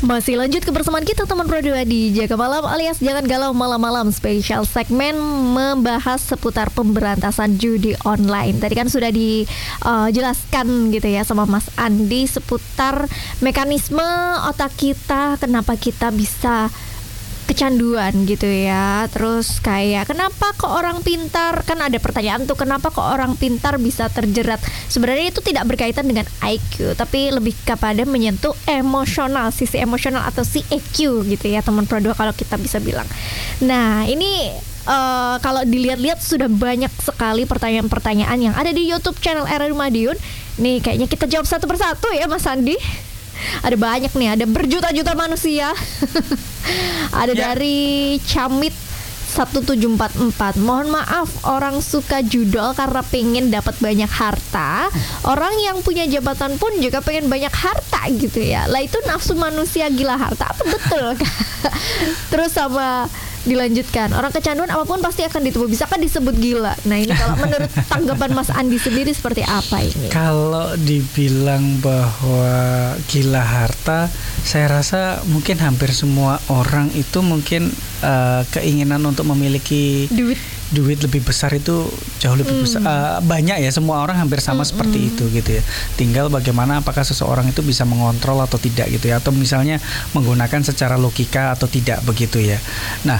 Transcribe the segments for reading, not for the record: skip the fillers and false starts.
Masih lanjut kebersamaan kita teman Pro2 di Jaga Malam alias Jangan Galau Malam-Malam. Spesial segmen membahas seputar pemberantasan judi online. Tadi kan sudah dijelaskan gitu ya sama Mas Andi seputar mekanisme otak kita, kenapa kita bisa kecanduan gitu ya. Terus kayak kenapa kok orang pintar, kan ada pertanyaan tuh, kenapa kok orang pintar bisa terjerat. Sebenarnya itu tidak berkaitan dengan IQ, tapi lebih kepada menyentuh emosional, sisi emosional atau si EQ gitu ya teman Pro2 kalau kita bisa bilang. Nah ini kalau dilihat-lihat sudah banyak sekali pertanyaan-pertanyaan yang ada di YouTube channel RRI Madiun. Nih kayaknya kita jawab satu persatu ya Mas Andi. Ada banyak nih, ada berjuta-juta manusia. Ada dari Camit 1744. Mohon maaf, orang suka judol karena pengen dapat banyak harta. Orang yang punya jabatan pun juga pengen banyak harta gitu ya. Lah itu nafsu manusia gila harta, apa betul? Terus sama dilanjutkan, orang kecanduan apapun pasti akan ditubuh. Bisakah disebut gila? Nah ini kalau menurut tanggapan Mas Andi sendiri seperti apa ini? Kalau dibilang bahwa gila harta, saya rasa mungkin hampir semua orang itu mungkin keinginan untuk memiliki duit lebih besar itu jauh lebih besar, banyak ya, semua orang hampir sama seperti itu gitu ya. Tinggal bagaimana apakah seseorang itu bisa mengontrol atau tidak gitu ya, atau misalnya menggunakan secara logika atau tidak begitu ya. Nah,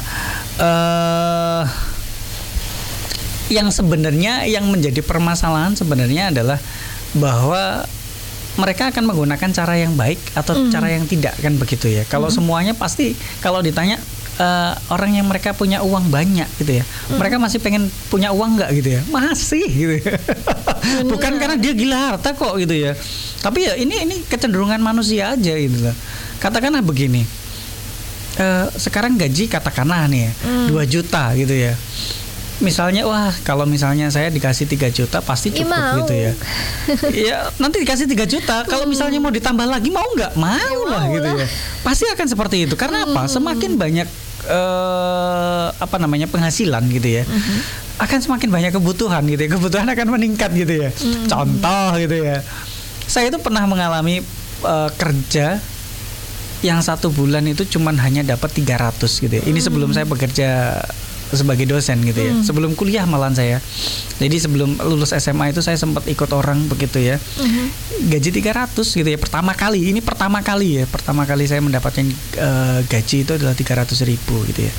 yang sebenarnya yang menjadi permasalahan sebenarnya adalah bahwa mereka akan menggunakan cara yang baik atau cara yang tidak, kan begitu ya. Kalau semuanya pasti kalau ditanya orang yang mereka punya uang banyak gitu ya, mereka masih pengen punya uang nggak gitu ya, masih gitu ya. Bukan karena dia gila harta kok gitu ya, tapi ya ini kecenderungan manusia aja gitu loh. Katakanlah begini, sekarang gaji katakanlah nih ya 2 juta gitu ya. Misalnya, wah kalau misalnya saya dikasih 3 juta pasti cukup gitu ya. Ya nanti dikasih 3 juta, kalau misalnya mau ditambah lagi mau nggak? Mau lah gitu ya. Pasti akan seperti itu. Karena apa? Semakin banyak penghasilan gitu ya, akan semakin banyak kebutuhan gitu ya. Kebutuhan akan meningkat gitu ya. Contoh gitu ya, saya itu pernah mengalami kerja yang 1 bulan itu cuman hanya dapat 300 gitu ya. Ini sebelum saya bekerja sebagai dosen gitu ya, sebelum kuliah malahan saya. Jadi sebelum lulus SMA itu saya sempat ikut orang begitu ya, gaji 300 gitu ya, pertama kali saya mendapatkan gaji itu adalah 300.000 gitu ya.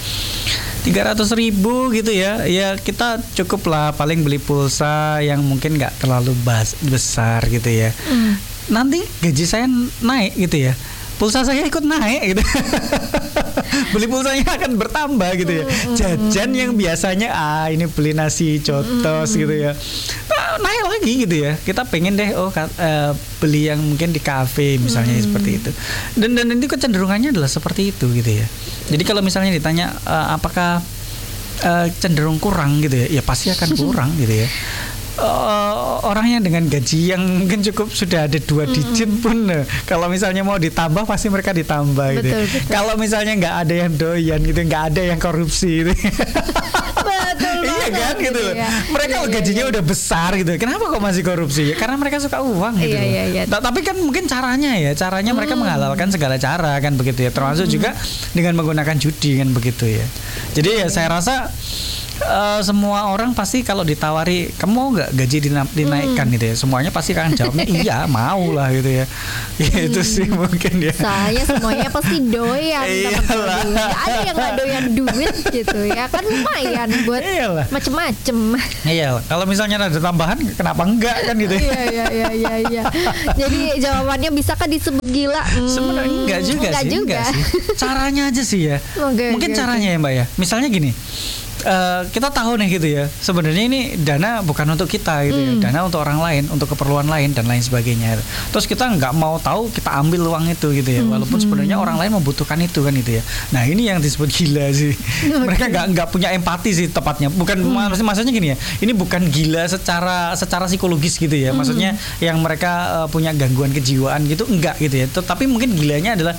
300.000 gitu ya, ya kita cukup lah paling beli pulsa yang mungkin nggak terlalu besar gitu ya. Nanti gaji saya naik gitu ya, pulsa saya ikut naik gitu. Beli pulsanya akan bertambah gitu ya. Jajan yang biasanya ini beli nasi cotos gitu ya, naik lagi gitu ya. Kita pengen deh beli yang mungkin di kafe misalnya seperti itu. Dan itu kecenderungannya adalah seperti itu gitu ya. Jadi kalau misalnya ditanya apakah cenderung kurang gitu ya, ya pasti akan kurang gitu ya. Orang yang dengan gaji yang mungkin cukup sudah ada 2 digit pun, kalau misalnya mau ditambah pasti mereka ditambah gitu. Betul. Kalau misalnya nggak ada yang doyan gitu, nggak ada yang korupsi gitu. Iya kan gitu. Ya. Mereka gajinya udah besar gitu. Kenapa kok masih korupsi? Karena mereka suka uang gitu. Iya. Tapi kan mungkin caranya mereka menghalalkan segala cara kan begitu ya. Termasuk juga dengan menggunakan judi kan begitu ya. Jadi ya saya rasa semua orang pasti kalau ditawari kamu mau nggak gaji dinaikkan gitu ya, semuanya pasti akan jawabnya iya mau lah gitu ya. Itu sih mungkin ya. Saya semuanya pasti doyan. Nggak ada yang nggak doyan duit gitu ya, kan lumayan buat macem-macem. Iya, kalau misalnya ada tambahan kenapa enggak kan gitu ya. Iya. Jadi jawabannya bisakah disebut gila? Sebenarnya enggak juga sih. Caranya aja sih ya. Mungkin caranya ya Mbak ya. Misalnya gini, kita tahu nih gitu ya, sebenarnya ini dana bukan untuk kita gitu ya, dana untuk orang lain, untuk keperluan lain dan lain sebagainya. Terus kita nggak mau tahu, kita ambil uang itu gitu ya, walaupun sebenarnya orang lain membutuhkan itu kan gitu ya. Nah ini yang disebut gila sih. Mereka nggak punya empati sih tepatnya. Bukan maksudnya gini ya, ini bukan gila secara psikologis gitu ya. Maksudnya yang mereka punya gangguan kejiwaan gitu enggak gitu ya. Tapi mungkin gilanya adalah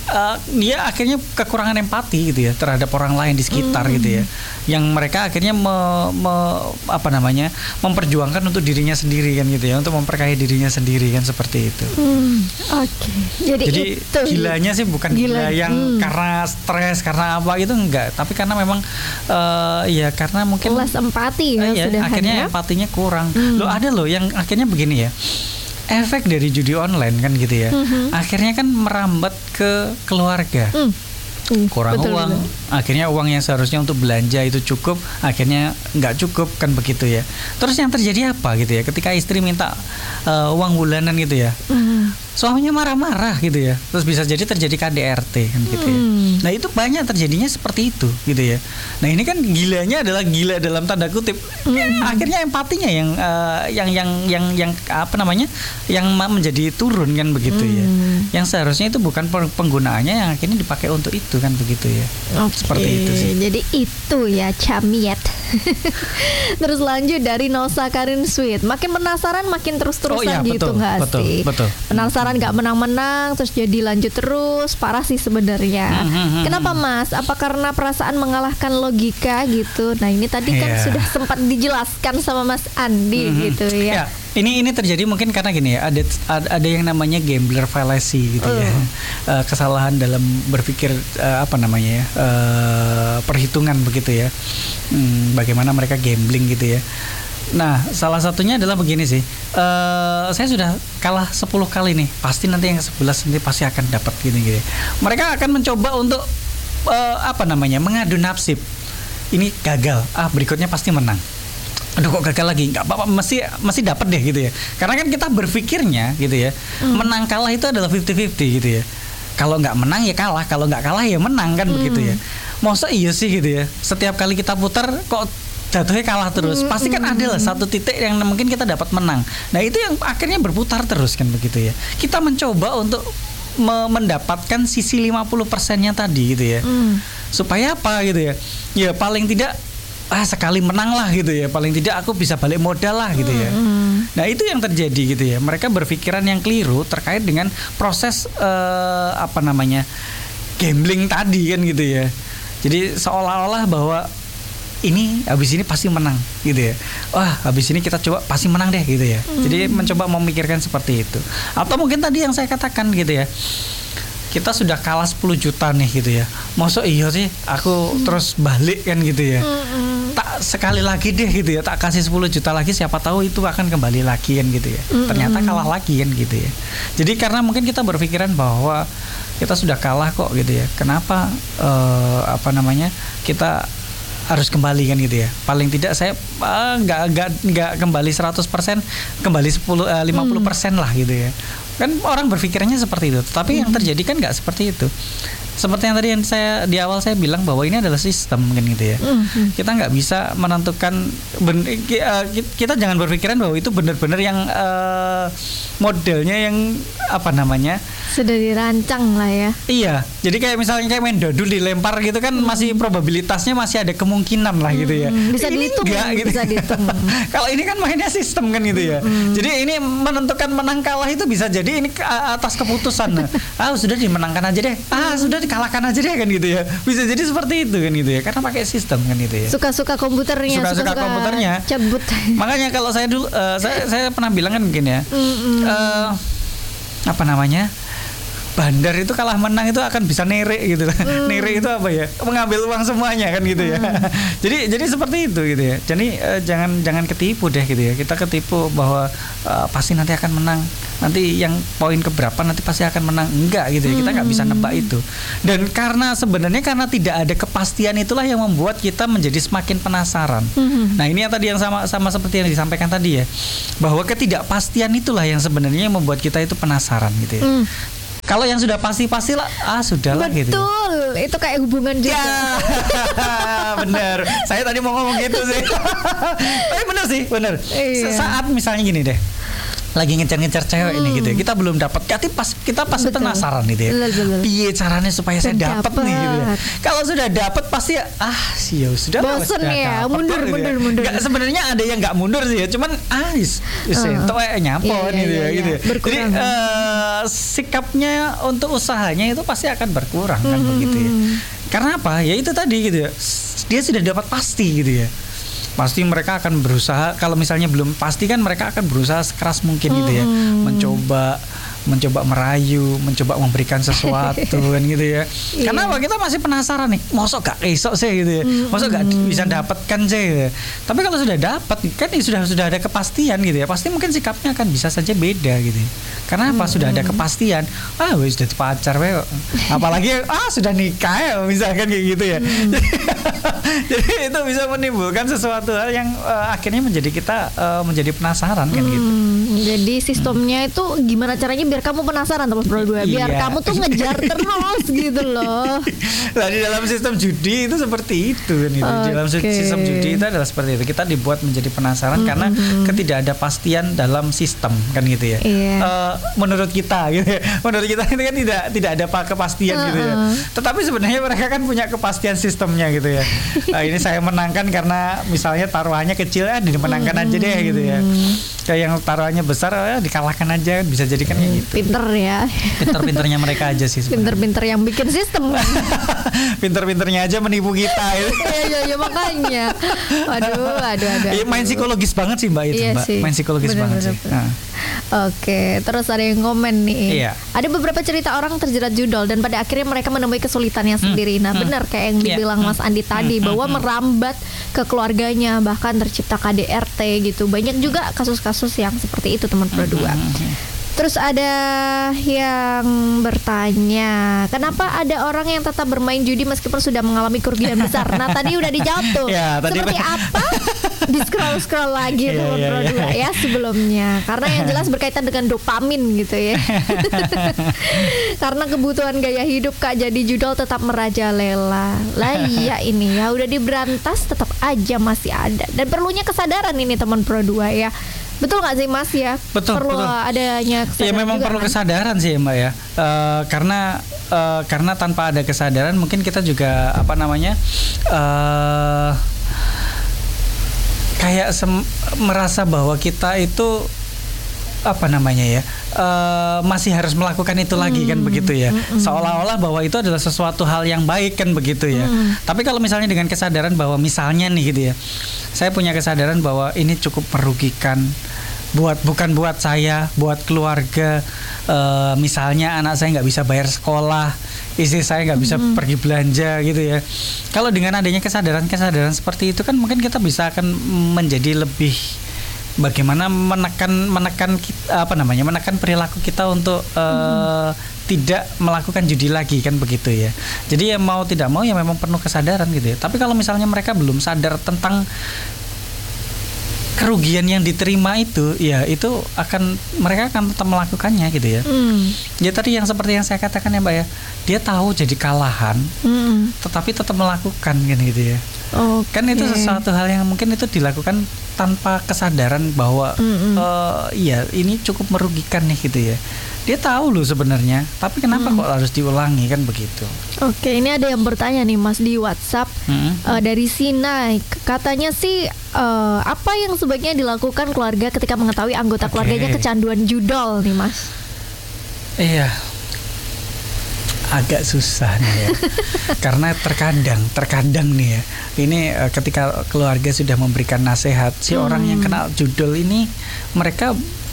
dia akhirnya kekurangan empati gitu ya terhadap orang lain di sekitar gitu ya, yang mereka akhirnya memperjuangkan untuk dirinya sendiri kan gitu ya, untuk memperkaya dirinya sendiri kan, seperti itu. Oke. Jadi itu gilanya sih bukan gila yang karena stres karena apa gitu, enggak, tapi karena memang ya karena mungkin less empati ya, akhirnya empatinya kurang. Loh ada loh yang akhirnya begini ya, efek dari judi online kan gitu ya, akhirnya kan merambat ke keluarga. Kurang uang, akhirnya uang yang seharusnya untuk belanja itu cukup, akhirnya nggak cukup kan begitu ya. Terus yang terjadi apa gitu ya, ketika istri minta uang bulanan gitu ya, suaminya marah-marah gitu ya, terus bisa jadi terjadi KDRT kan gitu ya. Nah itu banyak terjadinya seperti itu gitu ya. Nah ini kan gilanya adalah gila dalam tanda kutip, akhirnya empatinya yang apa namanya, yang menjadi turun kan begitu ya. Yang seharusnya itu bukan penggunaannya yang akhirnya dipakai untuk itu kan begitu ya. Seperti itu sih. Jadi itu ya Camiet. Terus lanjut dari Nosa Karin Sweet, makin penasaran makin terus-terusan gitu nggak sih? Betul. Penasaran nggak menang-menang terus jadi lanjut terus, parah sih sebenarnya. Kenapa Mas? Apa karena perasaan mengalahkan logika gitu? Nah ini tadi kan sudah sempat dijelaskan sama Mas Andi gitu ya. Ini terjadi mungkin karena gini ya, ada yang namanya gambler fallacy gitu ya, kesalahan dalam berpikir perhitungan begitu ya, bagaimana mereka gambling gitu ya. Nah salah satunya adalah begini sih, saya sudah kalah 10 kali nih, pasti nanti yang 11 nanti pasti akan dapat gini. Mereka akan mencoba untuk mengadu nasib. Ini gagal, berikutnya pasti menang. Aduh kok gagal lagi, nggak apa-apa, mesti dapat deh gitu ya. Karena kan kita berpikirnya gitu ya, menang kalah itu adalah 50-50 gitu ya. Kalau nggak menang ya kalah, kalau nggak kalah ya menang kan begitu ya. Masa iya sih gitu ya, setiap kali kita putar kok jatuhnya kalah terus. Pasti kan ada lah satu titik yang mungkin kita dapat menang. Nah itu yang akhirnya berputar terus kan begitu ya. Kita mencoba untuk mendapatkan sisi 50%-nya tadi gitu ya. Supaya apa gitu ya, ya paling tidak sekali menang lah gitu ya, paling tidak aku bisa balik modal lah gitu ya. Nah itu yang terjadi gitu ya, mereka berpikiran yang keliru terkait dengan proses gambling tadi kan gitu ya. Jadi seolah-olah bahwa ini habis ini pasti menang gitu ya, habis ini kita coba pasti menang deh gitu ya. Jadi mencoba memikirkan seperti itu. Atau mungkin tadi yang saya katakan gitu ya, kita sudah kalah 10 juta nih gitu ya, masa iya sih aku terus balik kan gitu ya. Tak sekali lagi deh gitu ya, tak kasih 10 juta lagi, siapa tahu itu akan kembali lagi kan gitu ya. Ternyata kalah lagi kan gitu ya. Jadi karena mungkin kita berpikiran bahwa kita sudah kalah kok gitu ya, kenapa kita harus kembali kan gitu ya. Paling tidak saya nggak kembali 100%, kembali 50% lah gitu ya. Kan orang berpikirannya seperti itu, tapi yang terjadi kan nggak seperti itu. Seperti yang tadi yang saya di awal saya bilang bahwa ini adalah sistem kan gitu ya. Kita nggak bisa menentukan, kita jangan berpikiran bahwa itu benar-benar yang modelnya yang sudah dirancang lah ya. Iya, jadi kayak misalnya kayak main dadu dilempar gitu kan, masih probabilitasnya masih ada kemungkinan lah gitu ya. Bisa dihitung, gitu. Bisa dihitung. Kalau ini kan mainnya sistem kan gitu ya. Jadi ini menentukan menang kalah itu bisa jadi ini atas keputusan. Sudah dimenangkan aja deh. Sudah dikalahkan aja deh kan gitu ya. Bisa jadi seperti itu kan gitu ya. Karena pakai sistem kan gitu ya. Suka-suka komputernya, suka-suka komputernya. Cabut. Makanya kalau saya dulu saya pernah bilang kan mungkin ya. Bandar itu kalah menang itu akan bisa nerek gitu. Nerek itu apa ya? Mengambil uang semuanya kan gitu ya. Jadi seperti itu gitu ya. Jadi jangan ketipu deh gitu ya. Kita ketipu bahwa pasti nanti akan menang. Nanti yang poin keberapa nanti pasti akan menang. Enggak gitu ya. Kita nggak bisa nebak itu. Dan karena tidak ada kepastian itulah yang membuat kita menjadi semakin penasaran. Nah, ini yang tadi yang sama seperti yang disampaikan tadi ya. Bahwa ketidakpastian itulah yang sebenarnya membuat kita itu penasaran gitu ya. Kalau yang sudah pasti lah, sudahlah gitu. Betul, itu kayak hubungan juga. Ya, bener. Saya tadi mau ngomong gitu sih. Tapi bener sih, bener. Saat misalnya gini deh, lagi ngejar-ngejar cewek ini gitu ya. Kita belum dapat. Kita pasti penasaran gitu ya. Piye caranya supaya saya dapat nih gitu ya. Kalau sudah dapat pasti sih ya sudah bosen ya, mundur. Nggak, sebenarnya ada yang nggak mundur sih ya. Cuman itu nyampon gitu ya. Jadi sikapnya untuk usahanya itu pasti akan berkurang kan begitu ya. Karena apa? Ya itu tadi gitu ya. Dia sudah dapat pasti gitu ya. Pasti mereka akan berusaha, kalau misalnya belum pasti kan mereka akan berusaha sekeras mungkin gitu ya, mencoba merayu, mencoba memberikan sesuatu kan gitu ya. Karena apa? Kita masih penasaran nih, mosok gak esok sih gitu ya, mosok gak bisa dapatkan sih gitu ya. Tapi kalau sudah dapat kan sudah ada kepastian gitu ya, pasti mungkin sikapnya akan bisa saja beda gitu ya. Karena apa? Sudah ada kepastian, wis sudah pacar apalagi sudah nikah ya, misalkan kayak gitu ya. Jadi itu bisa menimbulkan sesuatu hal yang akhirnya menjadi kita menjadi penasaran kan gitu. Jadi sistemnya itu gimana caranya biar kamu penasaran teman berdua, biar kamu tuh ngejar terus gitu loh. Nah, di dalam sistem judi itu seperti itu kan gitu. Di dalam sistem judi itu adalah seperti itu. Kita dibuat menjadi penasaran karena ketidakpastian dalam sistem kan gitu ya. Menurut kita gitu ya. Menurut kita itu kan tidak ada kepastian gitu ya. Tetapi sebenarnya mereka kan punya kepastian sistemnya gitu ya. Ini saya menangkan karena misalnya taruhannya kecil dimenangkan aja deh gitu ya. Kayak yang taruhannya besar dikalahkan aja, bisa jadi kan kayak gitu. Pinter ya. Pinter-pinternya mereka aja sih sebenarnya. Pinter-pinter yang bikin sistem kan. Pinter-pinternya aja menipu kita. Iya makanya. Aduh. Main psikologis banget sih Mbak itu, iya Mbak. Sih. Main psikologis banget sih. Oke, terus ada yang komen nih. Iya. Ada beberapa cerita orang terjerat judol dan pada akhirnya mereka menemui kesulitannya sendiri. Nah, benar kayak yang dibilang Mas Andi tadi bahwa merambat ke keluarganya, bahkan tercipta KDRT gitu. Banyak juga kasus-kasus yang seperti itu teman berdua. Terus ada yang bertanya, kenapa ada orang yang tetap bermain judi meskipun sudah mengalami kerugian besar? Nah tadi udah dijawab tuh. Seperti apa? Di scroll lagi teman berdua ya sebelumnya. Karena yang jelas berkaitan dengan dopamin gitu ya. Karena kebutuhan gaya hidup Kak, jadi judol tetap merajalela. Lah iya ini ya udah diberantas tetap aja masih ada. Dan perlunya kesadaran ini teman berdua ya. Betul nggak sih Mas ya? Betul. Adanya kesadaran. Ya memang perlu kesadaran sih Mbak ya. Karena tanpa ada kesadaran mungkin kita juga kayak merasa bahwa kita itu masih harus melakukan itu lagi kan begitu ya. Seolah-olah bahwa itu adalah sesuatu hal yang baik kan begitu ya. Tapi kalau misalnya dengan kesadaran bahwa misalnya nih gitu ya, saya punya kesadaran bahwa ini cukup merugikan bukan buat saya, buat keluarga. Misalnya anak saya nggak bisa bayar sekolah, istri saya nggak bisa pergi belanja gitu ya. Kalau dengan adanya kesadaran seperti itu kan mungkin kita bisa akan menjadi lebih bagaimana menekan perilaku kita untuk tidak melakukan judi lagi kan begitu ya. Jadi ya mau tidak mau ya memang penuh kesadaran gitu ya. Tapi kalau misalnya mereka belum sadar tentang kerugian yang diterima itu, ya itu mereka akan tetap melakukannya gitu ya. Ya tadi yang seperti yang saya katakan ya Mbak ya, dia tahu jadi kalahan, tetapi tetap melakukan kan gitu ya. Kan itu sesuatu hal yang mungkin itu dilakukan tanpa kesadaran bahwa ini cukup merugikan nih gitu ya. Dia tahu loh sebenarnya, tapi kenapa kok harus diulangi kan begitu. Oke, ini ada yang bertanya nih Mas di WhatsApp dari Sinai. Katanya sih apa yang sebaiknya dilakukan keluarga ketika mengetahui anggota keluarganya kecanduan judol nih Mas? Iya. Agak susah nih ya. Karena terkadang nih ya. Ini ketika keluarga sudah memberikan nasihat, si orang yang kena judol ini mereka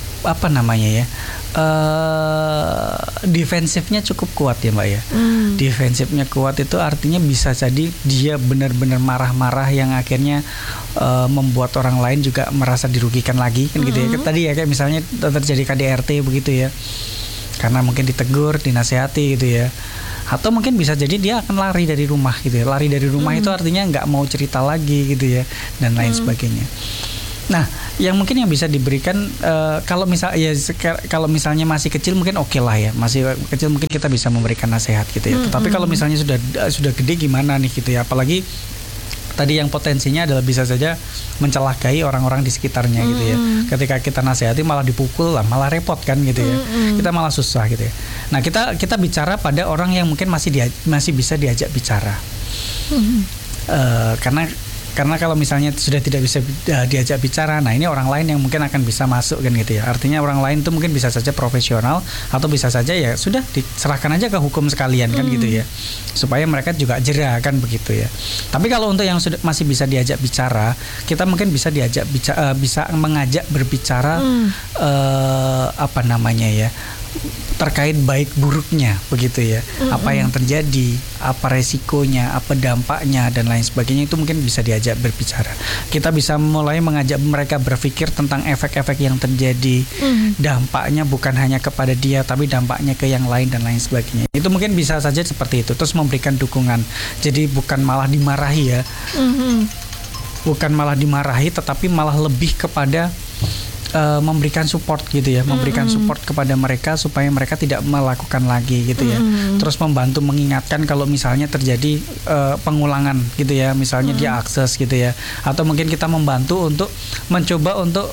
defensifnya cukup kuat ya Mbak ya. Defensifnya kuat itu artinya bisa jadi dia benar-benar marah-marah yang akhirnya membuat orang lain juga merasa dirugikan lagi kan gitu ya. Tadi ya kayak misalnya terjadi KDRT begitu ya. Karena mungkin ditegur, dinasehati gitu ya. Atau mungkin bisa jadi dia akan lari dari rumah gitu ya. Lari dari rumah itu artinya nggak mau cerita lagi gitu ya, dan lain sebagainya. Nah, yang mungkin yang bisa diberikan kalau misalnya masih kecil mungkin oke lah ya, masih kecil mungkin kita bisa memberikan nasihat gitu ya. Tetapi kalau misalnya sudah gede gimana nih gitu ya, apalagi tadi yang potensinya adalah bisa saja mencelakai orang-orang di sekitarnya gitu ya. Ketika kita nasihati malah dipukul lah, malah repot kan gitu ya. Kita malah susah gitu ya. Nah, kita bicara pada orang yang mungkin masih bisa diajak bicara. Karena kalau misalnya sudah tidak bisa diajak bicara, nah ini orang lain yang mungkin akan bisa masuk kan gitu ya. Artinya orang lain itu mungkin bisa saja profesional atau bisa saja ya sudah diserahkan aja ke hukum sekalian kan gitu ya. Supaya mereka juga jera kan begitu ya. Tapi kalau untuk yang masih bisa diajak bicara, kita mungkin bisa bisa mengajak berbicara apa namanya ya, terkait baik buruknya begitu ya. Apa yang terjadi, apa resikonya, apa dampaknya dan lain sebagainya, itu mungkin bisa diajak berbicara. Kita bisa mulai mengajak mereka berpikir tentang efek-efek yang terjadi, dampaknya bukan hanya kepada dia tapi dampaknya ke yang lain dan lain sebagainya. Itu mungkin bisa saja seperti itu. Terus memberikan dukungan. Jadi bukan malah dimarahi ya. Bukan malah dimarahi tetapi malah lebih kepada memberikan support gitu ya, memberikan support kepada mereka supaya mereka tidak melakukan lagi gitu ya. Terus membantu mengingatkan kalau misalnya terjadi pengulangan gitu ya, misalnya dia akses gitu ya, atau mungkin kita membantu untuk mencoba untuk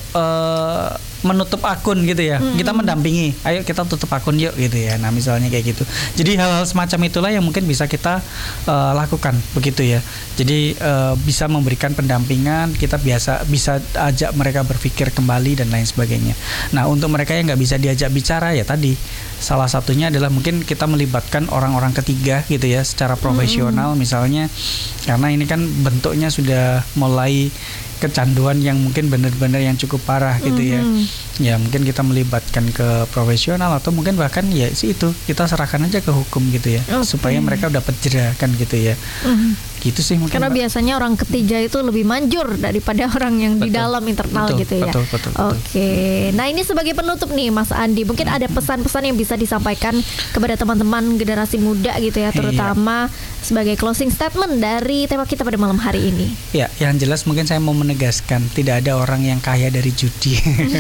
menutup akun gitu ya. Kita mendampingi, ayo kita tutup akun yuk gitu ya. Nah misalnya kayak gitu. Jadi hal-hal semacam itulah yang mungkin bisa kita lakukan begitu ya. Jadi bisa memberikan pendampingan, kita bisa ajak mereka berpikir kembali dan lain sebagainya. Nah untuk mereka yang nggak bisa diajak bicara ya tadi, salah satunya adalah mungkin kita melibatkan orang-orang ketiga gitu ya secara profesional misalnya, karena ini kan bentuknya sudah mulai kecanduan yang mungkin benar-benar yang cukup parah gitu ya. Ya mungkin kita melibatkan ke profesional atau mungkin bahkan ya itu kita serahkan aja ke hukum gitu ya, supaya mereka dapat jera kan gitu ya. Gitu sih mungkin. Karena biasanya orang ketiga itu lebih manjur daripada orang yang di dalam internal gitu ya. Betul. Oke. Nah ini sebagai penutup nih Mas Andi, mungkin ada pesan-pesan yang bisa disampaikan kepada teman-teman generasi muda gitu ya, terutama sebagai closing statement dari tema kita pada malam hari ini. Ya, yang jelas mungkin saya mau menegaskan tidak ada orang yang kaya dari judi.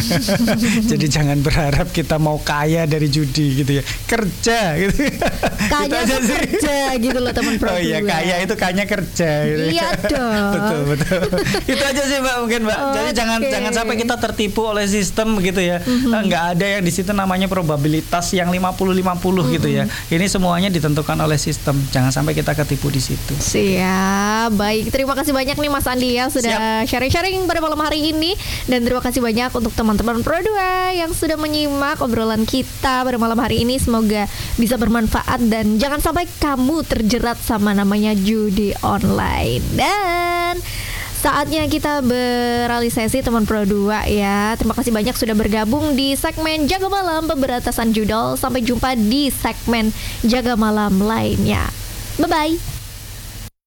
Jadi jangan berharap kita mau kaya dari judi gitu ya. Kerja gitu. Kaya gitu kerja gitu loh teman Pro. Oh iya, kaya itu kayaknya kerja gitu. Iya dong. Betul. Itu aja sih Mbak mungkin Mbak. Jadi jangan sampai kita tertipu oleh sistem gitu ya. Nggak ada yang di situ namanya probabilitas yang 50-50 gitu ya. Ini semuanya ditentukan oleh sistem. Jangan sampai kita ketipu di situ. Siap. Baik, terima kasih banyak nih Mas Andi ya sudah sharing-sharing pada malam hari ini, dan terima kasih banyak untuk teman-teman Pro 2 yang sudah menyimak obrolan kita pada malam hari ini. Semoga bisa bermanfaat dan jangan sampai kamu terjerat sama namanya judi online. Dan saatnya kita beralih sesi teman Pro 2 ya. Terima kasih banyak sudah bergabung di segmen Jaga Malam Pemberantasan Judol. Sampai jumpa di segmen Jaga Malam lainnya. Bye-bye.